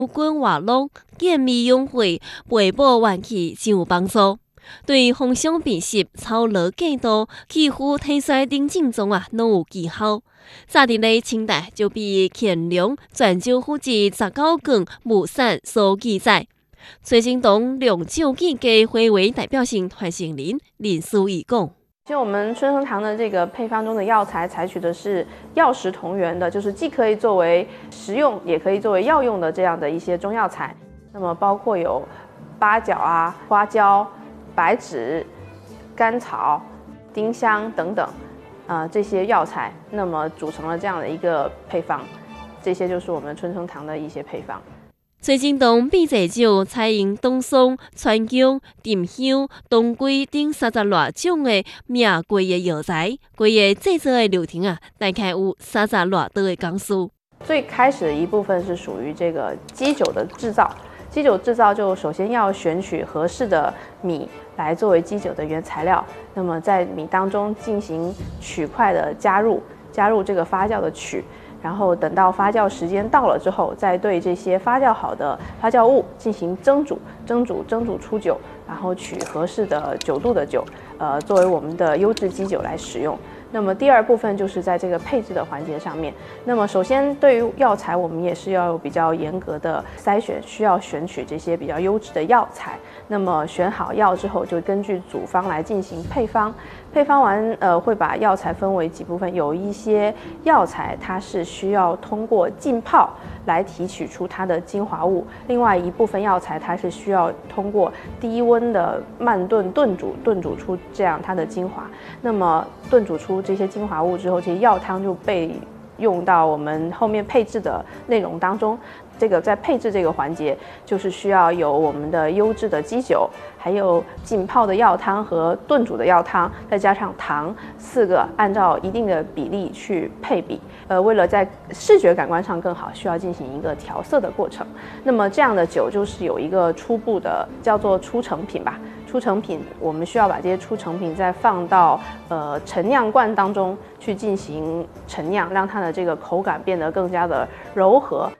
滚活络、健美用血、培补元气真有帮助。对风向变湿、操劳过度、气虚体衰等症状拢有记效。早伫咧清代就被乾隆泉州府志19卷木散所记载。崔新东两酒记给回为代表性传承人林淑仪讲。 其实我们春生堂的这个配方中的药材采取的是药食同源的，就是既可以作为食用，也可以作为药用的这样的一些中药材。那么包括有八角啊、花椒、白芷、甘草、丁香等等，这些药材，那么组成了这样的一个配方。这些就是我们春生堂的一些配方。 崔新东秘制酒采用冬松、川芎、沉香、当归等30多种的名贵的药材，规个制作的流程大概有30多道的工序。 最开始的一部分是属于这个基酒的制造。基酒制造就首先要选取合适的米来作为基酒的原材料，那么在米当中进行曲块的加入这个发酵的曲。然后等到发酵时间到了之后，再对这些发酵好的发酵物进行蒸煮出酒，然后取合适的酒度的酒，作为我们的优质基酒来使用。那么第二部分就是在这个配置的环节上面。那么首先对于药材，我们也是要有比较严格的筛选，需要选取这些比较优质的药材。那么选好药之后，就根据组方来进行配方。配方完，会把药材分为几部分，有一些药材它是需要通过浸泡来提取出它的精华物，另外一部分药材它是需要通过低温的慢炖炖煮出这样它的精华。那么炖煮出这些精华物之后，这些药汤就被用到我们后面配置的内容当中。这个在配置这个环节，就是需要有我们的优质的基酒，还有浸泡的药汤和炖煮的药汤，再加上糖，4个按照一定的比例去配比。为了在视觉感官上更好，需要进行一个调色的过程。那么这样的酒就是有一个初步的叫做初成品吧。初成品，我们需要把这些初成品再放到陈酿罐当中去进行陈酿，让它的这个口感变得更加的柔和。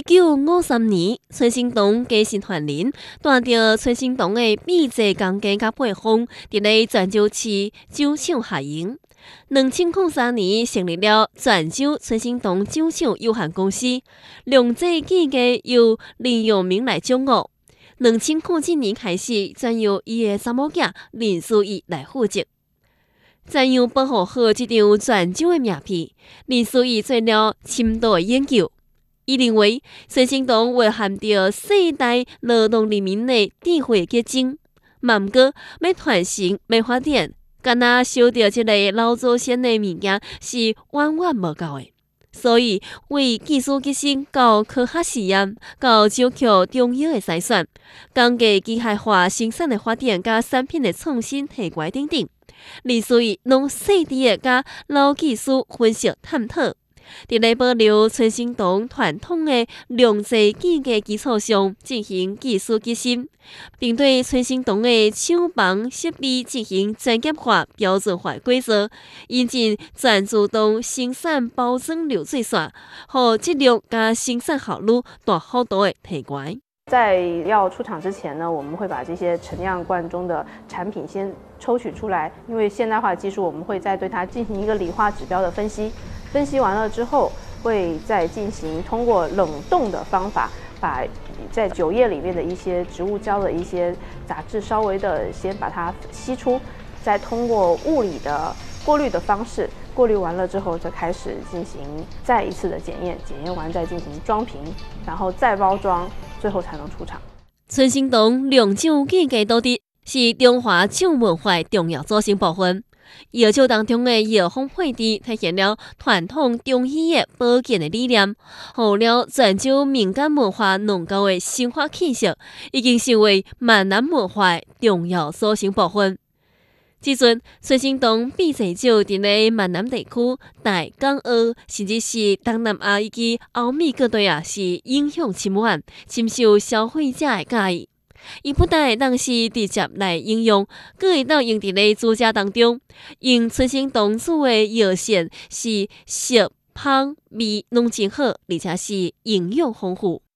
1953年，崔新东家新团人带着崔新东的秘制工艺甲配方，伫咧泉州市酒厂下营。2003年成立了泉州崔新东酒厂有限公司，量制技艺由林永明来掌握。2007年开始，转由伊的查某囝林淑仪来负责。怎样保护好这张泉州的名片？林淑仪做了深度的研究。伊认为，崔新东会含着世代劳动人民的智慧结晶，嘛毋过要传承、要发展，敢若烧着这个老祖先的物件是远远无够的。所以，为技术革新到科学实验，到酒曲中药的筛选，工艺机械化生产的发展，甲产品的创新提悬等等，林淑仪拢细致的甲老技术分析探讨。伫咧保留崔新东传统的量制技艺基础上进行技术革新，并对崔新东的厂房设备进行专业化、标准化规则，引进全自动生产包装流水线，互质量加生产效率大幅度的提悬。 在要出厂之前呢，我们会把这些陈酿罐中的产品先抽取出来，因为现代化技术，我们会再对它进行一个理化指标的分析。分析完了之后，会再进行通过冷冻的方法，把在酒液里面的一些植物胶的一些杂质稍微的先把它吸出，再通过物理的过滤的方式，过滤完了之后，再开始进行再一次的检验，检验完再进行装瓶，然后再包装，最后才能出厂。 崔新东酿酒技艺到底是中华酒文化的重要组成部分。药酒当中的药方配置体现了传统中医的保健的理念，互了泉州民间文化浓厚的生活气息，已经成为闽南文化的重要组成部分。即阵，崔新东秘制酒伫咧闽南地区、大港澳，甚至是东南亚以及欧美各地是影响深远，深受消费者的喜意。伊不但会当是直接来应用，佫会当用伫咧煮食当中。用崔新东煮的药膳是色、香、味拢真好，而且是营养丰富。